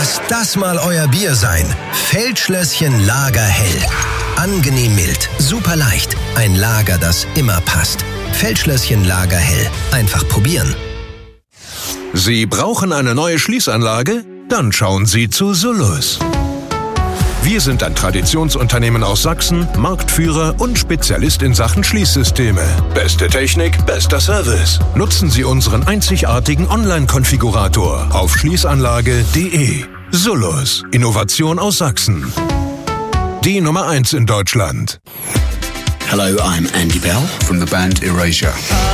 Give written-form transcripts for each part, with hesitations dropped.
Lass das mal euer Bier sein. Feldschlösschen Lagerhell. Angenehm mild, super leicht. Ein Lager, das immer passt. Feldschlösschen Lagerhell. Einfach probieren. Sie brauchen eine neue Schließanlage? Dann schauen Sie zu Sullus. Wir sind ein Traditionsunternehmen aus Sachsen, Marktführer und Spezialist in Sachen Schließsysteme. Beste Technik, bester Service. Nutzen Sie unseren einzigartigen Online-Konfigurator auf schließanlage.de. Sullus, Innovation aus Sachsen. Die Nummer 1 in Deutschland. Hello, I'm Andy Bell from the band Erasure.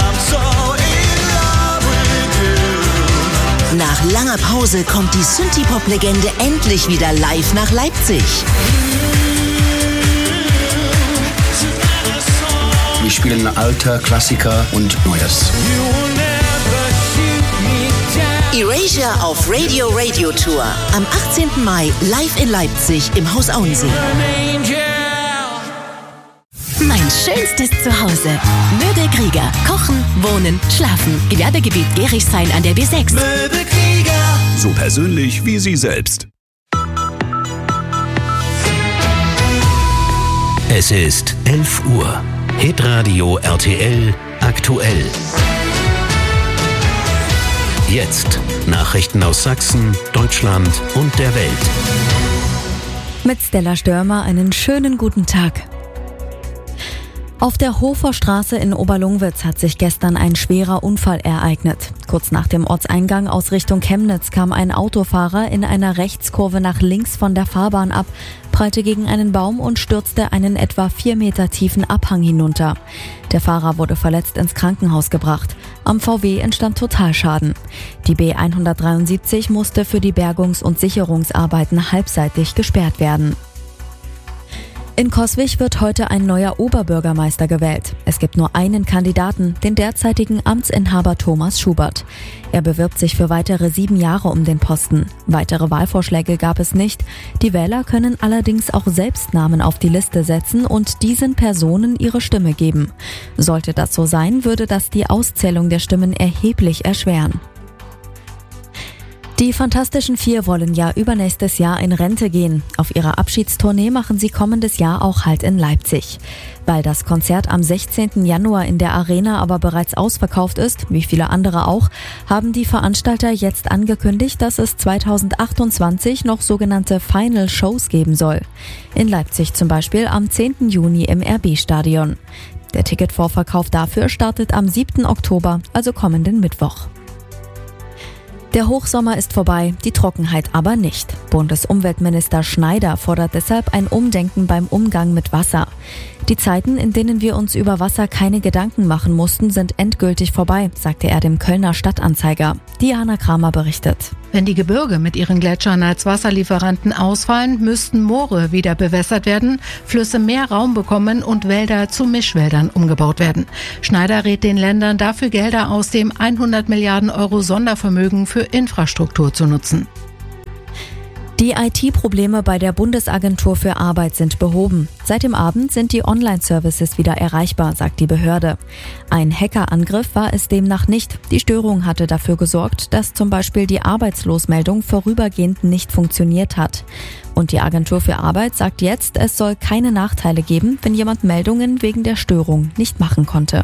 Nach langer Pause kommt die Synthie-Pop-Legende endlich wieder live nach Leipzig. Wir spielen alter Klassiker und Neues. Erasure auf Radio Tour. Am 18. Mai live in Leipzig im Haus Auensee. Mein schönstes Zuhause. Möbelkrieger. Kochen, wohnen, schlafen. Gewerbegebiet Gerichshain an der B6. Möbelkrieger. So persönlich wie Sie selbst. Es ist 11 Uhr. Hitradio RTL aktuell. Jetzt Nachrichten aus Sachsen, Deutschland und der Welt. Mit Stella Störmer einen schönen guten Tag. Auf der Hofer Straße in Oberlungwitz hat sich gestern ein schwerer Unfall ereignet. Kurz nach dem Ortseingang aus Richtung Chemnitz kam ein Autofahrer in einer Rechtskurve nach links von der Fahrbahn ab, prallte gegen einen Baum und stürzte einen etwa 4 Meter tiefen Abhang hinunter. Der Fahrer wurde verletzt ins Krankenhaus gebracht. Am VW entstand Totalschaden. Die B173 musste für die Bergungs- und Sicherungsarbeiten halbseitig gesperrt werden. In Coswig wird heute ein neuer Oberbürgermeister gewählt. Es gibt nur einen Kandidaten, den derzeitigen Amtsinhaber Thomas Schubert. Er bewirbt sich für weitere 7 Jahre um den Posten. Weitere Wahlvorschläge gab es nicht. Die Wähler können allerdings auch selbst Namen auf die Liste setzen und diesen Personen ihre Stimme geben. Sollte das so sein, würde das die Auszählung der Stimmen erheblich erschweren. Die Fantastischen Vier wollen ja übernächstes Jahr in Rente gehen. Auf ihrer Abschiedstournee machen sie kommendes Jahr auch Halt in Leipzig. Weil das Konzert am 16. Januar in der Arena aber bereits ausverkauft ist, wie viele andere auch, haben die Veranstalter jetzt angekündigt, dass es 2028 noch sogenannte Final Shows geben soll. In Leipzig zum Beispiel am 10. Juni im RB-Stadion. Der Ticketvorverkauf dafür startet am 7. Oktober, also kommenden Mittwoch. Der Hochsommer ist vorbei, die Trockenheit aber nicht. Bundesumweltminister Schneider fordert deshalb ein Umdenken beim Umgang mit Wasser. Die Zeiten, in denen wir uns über Wasser keine Gedanken machen mussten, sind endgültig vorbei, sagte er dem Kölner Stadtanzeiger. Diana Kramer berichtet. Wenn die Gebirge mit ihren Gletschern als Wasserlieferanten ausfallen, müssten Moore wieder bewässert werden, Flüsse mehr Raum bekommen und Wälder zu Mischwäldern umgebaut werden. Schneider rät den Ländern dafür, Gelder aus dem 100 Milliarden Euro Sondervermögen für Infrastruktur zu nutzen. Die IT-Probleme bei der Bundesagentur für Arbeit sind behoben. Seit dem Abend sind die Online-Services wieder erreichbar, sagt die Behörde. Ein Hackerangriff war es demnach nicht. Die Störung hatte dafür gesorgt, dass zum Beispiel die Arbeitslosmeldung vorübergehend nicht funktioniert hat. Und die Agentur für Arbeit sagt jetzt, es soll keine Nachteile geben, wenn jemand Meldungen wegen der Störung nicht machen konnte.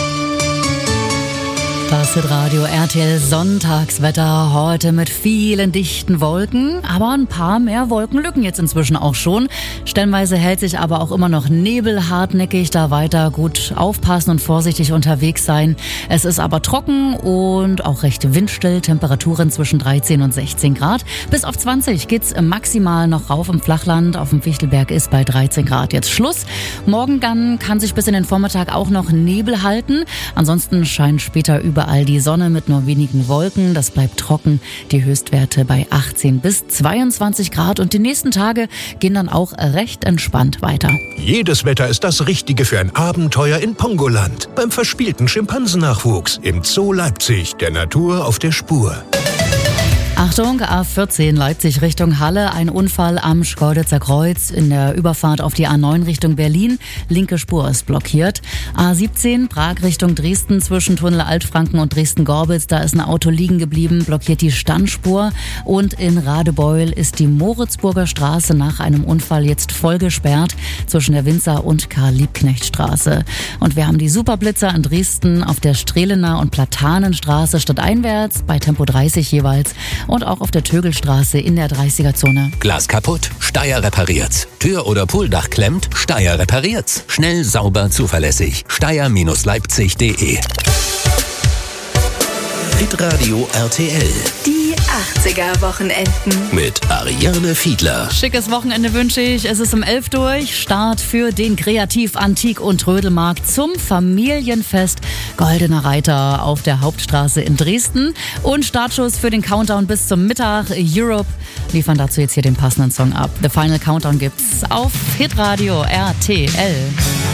Das Hitradio RTL Sonntagswetter heute mit vielen dichten Wolken, aber ein paar mehr Wolkenlücken jetzt inzwischen auch schon. Stellenweise hält sich aber auch immer noch Nebel hartnäckig, da weiter gut aufpassen und vorsichtig unterwegs sein. Es ist aber trocken und auch recht windstill, Temperaturen zwischen 13 und 16 Grad. Bis auf 20 geht's maximal noch rauf im Flachland, auf dem Fichtelberg ist bei 13 Grad jetzt Schluss. Morgen dann kann sich bis in den Vormittag auch noch Nebel halten, ansonsten scheint später überall die Sonne mit nur wenigen Wolken. Das bleibt trocken. Die Höchstwerte bei 18 bis 22 Grad. Und die nächsten Tage gehen dann auch recht entspannt weiter. Jedes Wetter ist das Richtige für ein Abenteuer in Pongoland. Beim verspielten Schimpansennachwuchs im Zoo Leipzig. Der Natur auf der Spur. Achtung, A14 Leipzig Richtung Halle, ein Unfall am Schkeuditzer Kreuz in der Überfahrt auf die A9 Richtung Berlin. Linke Spur ist blockiert. A17 Prag Richtung Dresden zwischen Tunnel Altfranken und Dresden-Gorbitz, da ist ein Auto liegen geblieben, blockiert die Standspur. Und in Radebeul ist die Moritzburger Straße nach einem Unfall jetzt voll gesperrt zwischen der Winzer- und Karl-Liebknecht-Straße. Und wir haben die Superblitzer in Dresden auf der Strehlener und Platanenstraße stadteinwärts bei Tempo 30 jeweils. Und auch auf der Tögelstraße in der 30er-Zone. Glas kaputt? Steyr repariert's. Tür oder Pooldach klemmt? Steyr repariert's. Schnell, sauber, zuverlässig. Steyr-Leipzig.de. Hitradio RTL. Die 80er-Wochenenden. Mit Ariane Fiedler. Schickes Wochenende wünsche ich. Es ist um 11 durch. Start für den Kreativ-, Antik- und Trödelmarkt zum Familienfest Goldener Reiter auf der Hauptstraße in Dresden. Und Startschuss für den Countdown bis zum Mittag. Europe liefern dazu jetzt hier den passenden Song ab. The Final Countdown gibt's auf Hitradio RTL.